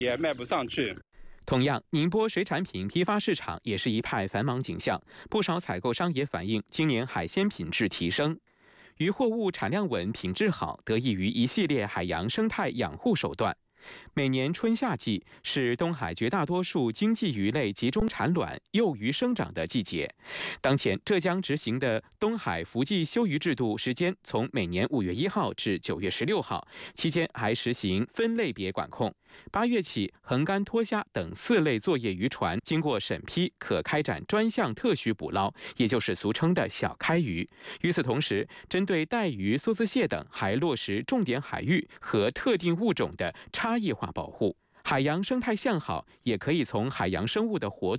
也卖不上去。 同样，宁波水产品批发市场也是一派繁忙景象，不少采购商也反映，今年海鲜品质提升。渔货物产量稳、品质好，得益于一系列海洋生态养护手段。每年春夏季是东海绝大多数经济鱼类集中产卵、幼鱼生长的季节。当前，浙江执行的东海伏季休渔制度时间从每年5月1号至9月16号，期间还实行分类别管控。8月起，横竿脱虾等4类作业渔船经过审批，可开展专项特许捕捞，也就是俗称的小开渔。与此同时，针对带鱼、梭子蟹等，还落实重点海域和特定物种的差异化保护。海洋生态向好，也可以从海洋生物的活动